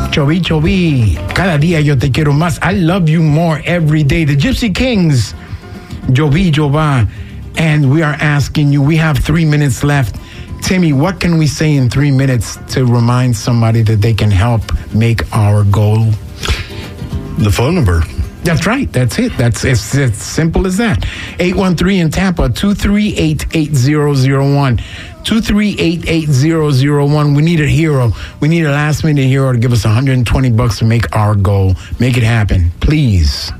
Chovy, Chovy. Cada día yo te quiero más. I love you more every day. The Gypsy Kings. Jovi, Jova. And we are asking you, we have 3 minutes left. Timmy, what can we say in 3 minutes to remind somebody that they can help make our goal? The phone number. That's right. That's it. That's as simple as that. 813 in Tampa, 238-8001. 238-8001. We need a hero. We need a last-minute hero to give us $120 to make our goal. Make it happen, please.